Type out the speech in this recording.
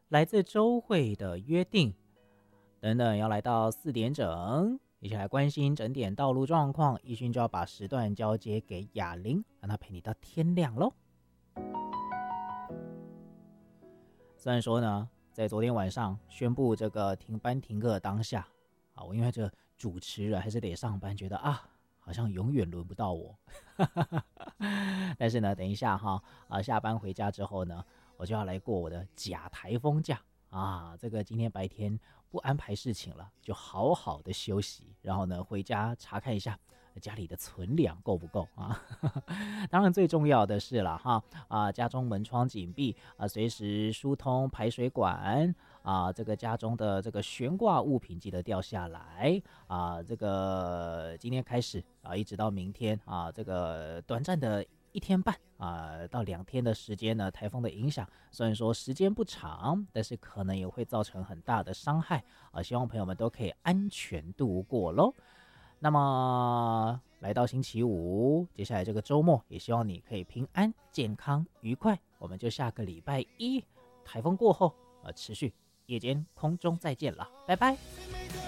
来自周会的约定等等，要来到4点整，一起来关心整点道路状况。奕迅就要把时段交接给雅玲，让她陪你到天亮喽。虽然说呢，在昨天晚上宣布这个停班停课当下，我因为这主持人还是得上班，觉得好像永远轮不到我。但是呢，等一下下班回家之后呢，我就要来过我的假台风假这个今天白天不安排事情了，就好好的休息，然后呢回家查看一下家里的存粮够不够当然最重要的是了家中门窗紧闭随时疏通排水管这个家中的这个悬挂物品记得掉下来这个今天开始一直到明天这个短暂的1天半到2天的时间呢，台风的影响虽然说时间不长，但是可能也会造成很大的伤害希望朋友们都可以安全度过咯。那么来到星期五，接下来这个周末也希望你可以平安健康愉快，我们就下个礼拜一台风过后持续夜间空中再见了，拜拜。